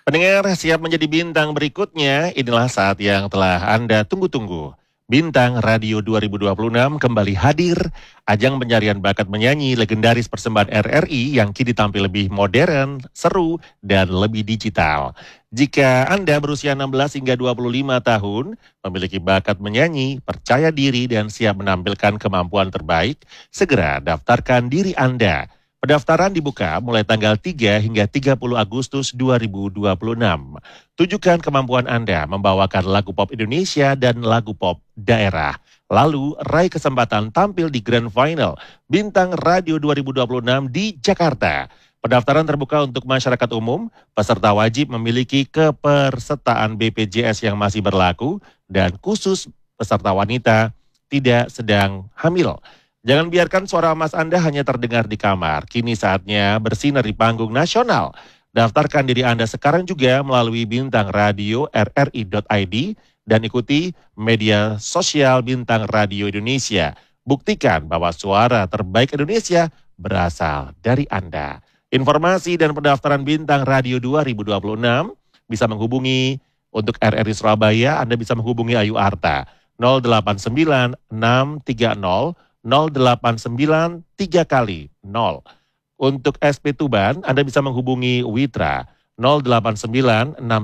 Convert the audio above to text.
Pendengar siap menjadi bintang berikutnya, inilah saat yang telah Anda tunggu-tunggu. Bintang Radio 2026 kembali hadir, ajang pencarian bakat menyanyi legendaris persembahan RRI yang kini tampil lebih modern, seru, dan lebih digital. Jika Anda berusia 16 hingga 25 tahun, memiliki bakat menyanyi, percaya diri, dan siap menampilkan kemampuan terbaik, segera daftarkan diri Anda. Pendaftaran dibuka mulai tanggal 3 hingga 30 Agustus 2026. Tujukan kemampuan Anda membawakan lagu pop Indonesia dan lagu pop daerah. Lalu raih kesempatan tampil di Grand Final Bintang Radio 2026 di Jakarta. Pendaftaran terbuka untuk masyarakat umum, peserta wajib memiliki kepesertaan BPJS yang masih berlaku, dan khusus peserta wanita tidak sedang hamil. Jangan biarkan suara emas Anda hanya terdengar di kamar. Kini saatnya bersinar di panggung nasional. Daftarkan diri Anda sekarang juga melalui Bintang Radio RRI.id dan ikuti media sosial Bintang Radio Indonesia. Buktikan bahwa suara terbaik Indonesia berasal dari Anda. Informasi dan pendaftaran Bintang Radio 2026 bisa menghubungi untuk RRI Surabaya, Anda bisa menghubungi Ayu Arta 089 630 089 3 kali 0. Untuk SP Tuban, Anda bisa menghubungi Witra 089